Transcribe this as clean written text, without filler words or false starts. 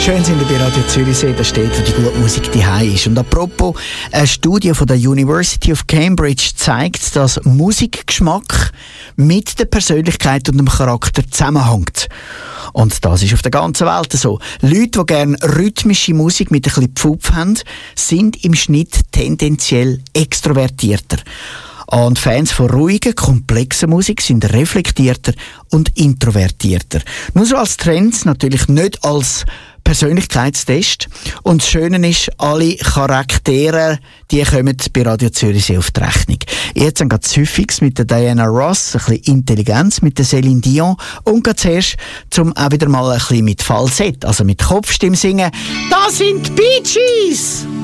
Schön sind wir bei Radio Zürichsee, da steht, wo die gute Musik daheim ist. Und apropos, eine Studie von der University of Cambridge zeigt, dass Musikgeschmack mit der Persönlichkeit und dem Charakter zusammenhängt. Und das ist auf der ganzen Welt so. Leute, die gerne rhythmische Musik mit ein bisschen Pfupf haben, sind im Schnitt tendenziell extrovertierter. Und Fans von ruhiger, komplexer Musik sind reflektierter und introvertierter. Nur so als Trends, natürlich nicht als Persönlichkeitstest. Und das Schöne ist, alle Charaktere, die kommen bei Radio Zürichsee auf die Rechnung. Jetzt haben wir das Häufiges mit der Diana Ross, ein bisschen Intelligenz mit der Céline Dion und gerade zuerst zum auch wieder mal ein bisschen mit Falsett, also mit Kopfstimme singen. Das sind die Bee Gees!